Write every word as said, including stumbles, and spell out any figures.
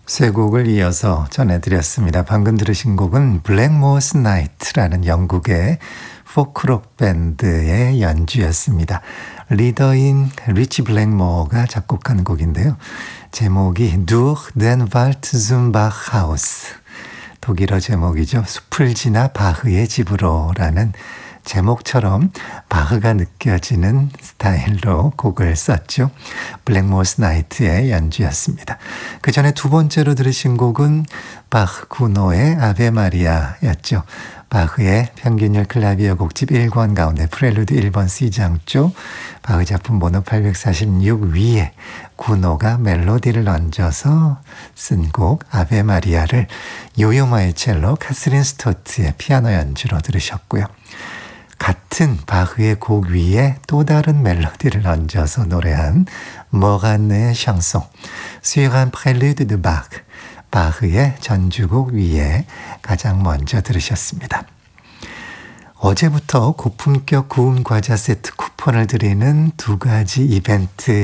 세 곡을 이어서 전해드렸습니다. 방금 들으신 곡은 블랙모어스 나이트라는 영국의 포크록 밴드의 연주였습니다. 리더인 리치 블랙모어가 작곡한 곡인데요. 제목이 Durch den Wald zum Bachhaus, 독일어 제목이죠. 숲을 지나 바흐의 집으로 라는 제목처럼 바흐가 느껴지는 스타일로 곡을 썼죠. 블랙모어스 나이트의 연주였습니다. 그 전에 두 번째로 들으신 곡은 바흐 구노의 아베 마리아였죠. 바흐의 평균율 클라비어 곡집 일 권 가운데 프렐루드 일 번 C장조 바흐 작품 번호 팔백사십육 위에 구노가 멜로디를 얹어서 쓴 곡 아베 마리아를 요요마의 첼로 카스린 스토트의 피아노 연주로 들으셨고요. 같은 바흐의 곡 위에 또 다른 멜로디를 얹어서 노래한 모간네의 샹송, Sur un prélude de Bach, 바흐의 전주곡 위에 가장 먼저 들으셨습니다. 어제부터 고품격 구운 과자 세트 쿠폰을 드리는 두 가지 이벤트